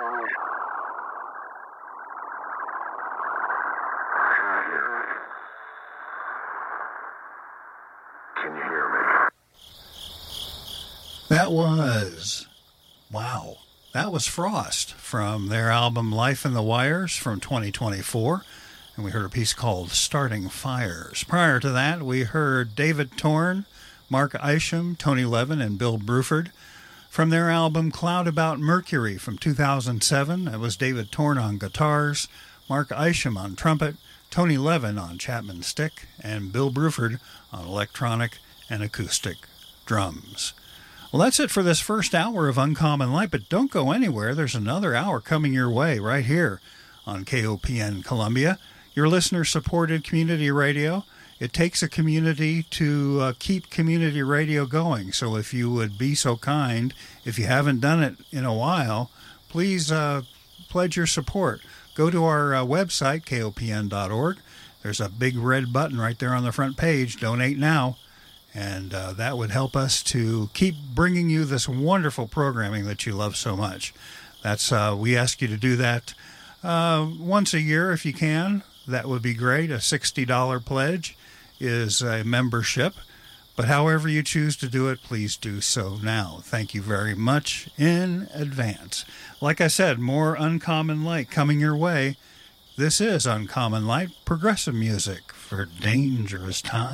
Can you hear me? That was Frost from their album Life in the Wires from 2024. And we heard a piece called Starting Fires. Prior to that, we heard David Torn, Mark Isham, Tony Levin, and Bill Bruford from their album Cloud About Mercury from 2007. That was David Torn on guitars, Mark Isham on trumpet, Tony Levin on Chapman stick, and Bill Bruford on electronic and acoustic drums. Well, that's it for this first hour of Uncommon Light, but don't go anywhere. There's another hour coming your way right here on KOPN Columbia, your listener-supported community radio. It takes a community to keep community radio going, so if you would be so kind, if you haven't done it in a while, please pledge your support. Go to our website, kopn.org. There's a big red button right there on the front page, Donate Now. And that would help us to keep bringing you this wonderful programming that you love so much. We ask you to do that once a year if you can. That would be great. A $60 pledge is a membership. But however you choose to do it, please do so now. Thank you very much in advance. Like I said, more Uncommon Light coming your way. This is Uncommon Light, progressive music for dangerous times.